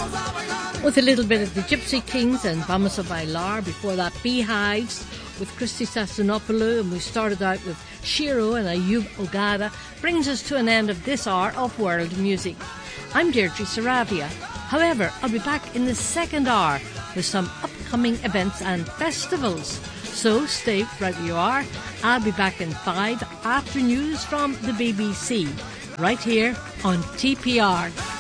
With a little bit of the Gypsy Kings and Vamos a Bailar, before that Beehives with Christy Sassonopoulou, and we started out with Shiro and Ayub Ogada, brings us to an end of this hour of world music. I'm Deirdre Saravia. However, I'll be back in the second hour with some upcoming events and festivals. So stay right where you are. I'll be back in 5 after news from the BBC, right here on TPR.